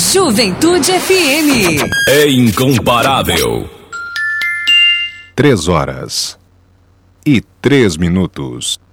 Juventude FM. É incomparável. 3 horas e 3 minutos.